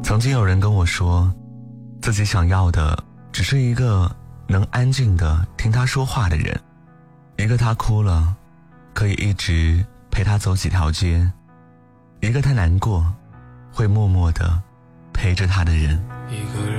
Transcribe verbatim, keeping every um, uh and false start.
曾经有人跟我说，自己想要的只是一个能安静的听他说话的人，一个他哭了可以一直陪他走几条街，一个他难过会默默的陪着他的人。 一个人